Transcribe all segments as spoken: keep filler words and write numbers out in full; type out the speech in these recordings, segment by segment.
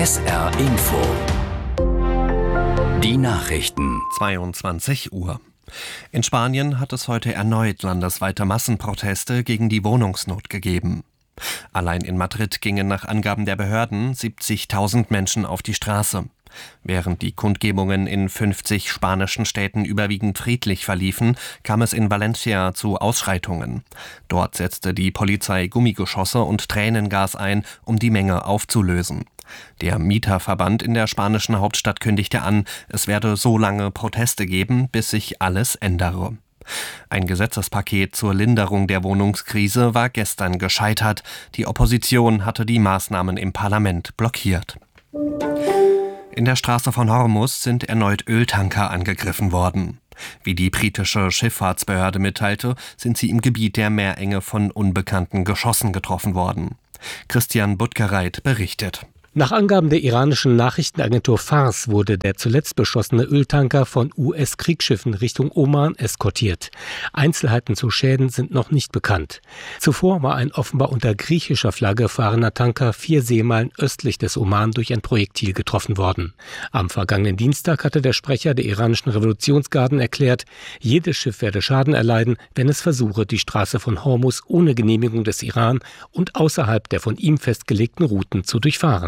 S R Info. Die Nachrichten. zweiundzwanzig Uhr. In Spanien hat es heute erneut landesweite Massenproteste gegen die Wohnungsnot gegeben. Allein in Madrid gingen nach Angaben der Behörden siebzigtausend Menschen auf die Straße. Während die Kundgebungen in fünfzig spanischen Städten überwiegend friedlich verliefen, kam es in Valencia zu Ausschreitungen. Dort setzte die Polizei Gummigeschosse und Tränengas ein, um die Menge aufzulösen. Der Mieterverband in der spanischen Hauptstadt kündigte an, es werde so lange Proteste geben, bis sich alles ändere. Ein Gesetzespaket zur Linderung der Wohnungskrise war gestern gescheitert. Die Opposition hatte die Maßnahmen im Parlament blockiert. In der Straße von Hormuz sind erneut Öltanker angegriffen worden. Wie die britische Schifffahrtsbehörde mitteilte, sind sie im Gebiet der Meerenge von unbekannten Geschossen getroffen worden. Christian Buttgereit berichtet. Nach Angaben der iranischen Nachrichtenagentur Fars wurde der zuletzt beschossene Öltanker von U S-Kriegsschiffen Richtung Oman eskortiert. Einzelheiten zu Schäden sind noch nicht bekannt. Zuvor war ein offenbar unter griechischer Flagge fahrender Tanker vier Seemeilen östlich des Oman durch ein Projektil getroffen worden. Am vergangenen Dienstag hatte der Sprecher der iranischen Revolutionsgarden erklärt, jedes Schiff werde Schaden erleiden, wenn es versuche, die Straße von Hormuz ohne Genehmigung des Iran und außerhalb der von ihm festgelegten Routen zu durchfahren.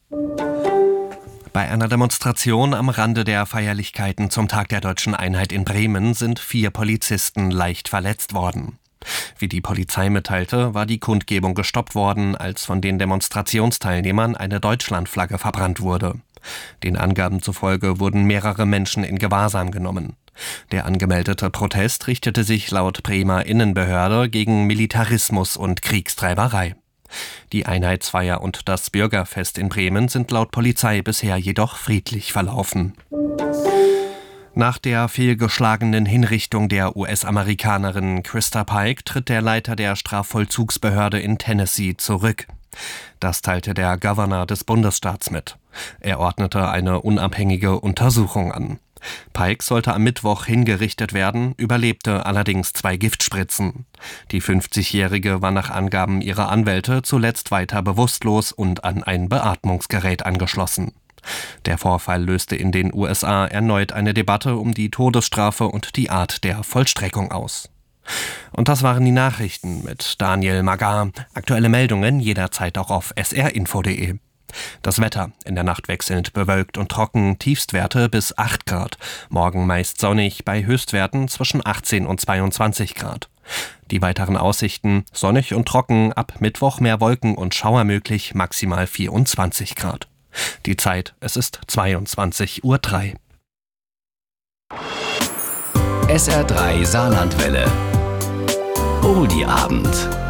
Bei einer Demonstration am Rande der Feierlichkeiten zum Tag der Deutschen Einheit in Bremen sind vier Polizisten leicht verletzt worden. Wie die Polizei mitteilte, war die Kundgebung gestoppt worden, als von den Demonstrationsteilnehmern eine Deutschlandflagge verbrannt wurde. Den Angaben zufolge wurden mehrere Menschen in Gewahrsam genommen. Der angemeldete Protest richtete sich laut Bremer Innenbehörde gegen Militarismus und Kriegstreiberei. Die Einheitsfeier und das Bürgerfest in Bremen sind laut Polizei bisher jedoch friedlich verlaufen. Nach der fehlgeschlagenen Hinrichtung der U S-Amerikanerin Christa Pike tritt der Leiter der Strafvollzugsbehörde in Tennessee zurück. Das teilte der Gouverneur des Bundesstaats mit. Er ordnete eine unabhängige Untersuchung an. Pike sollte am Mittwoch hingerichtet werden, überlebte allerdings zwei Giftspritzen. Die fünfzigjährige war nach Angaben ihrer Anwälte zuletzt weiter bewusstlos und an ein Beatmungsgerät angeschlossen. Der Vorfall löste in den U S A erneut eine Debatte um die Todesstrafe und die Art der Vollstreckung aus. Und das waren die Nachrichten mit Daniel Magar. Aktuelle Meldungen jederzeit auch auf s r info punkt de. Das Wetter: in der Nacht wechselnd bewölkt und trocken, Tiefstwerte bis acht Grad. Morgen meist sonnig, bei Höchstwerten zwischen achtzehn und zweiundzwanzig Grad. Die weiteren Aussichten: sonnig und trocken, ab Mittwoch mehr Wolken und Schauer möglich, maximal vierundzwanzig Grad. Die Zeit: es ist zweiundzwanzig Uhr drei. S R drei Saarlandwelle. Oldie Abend.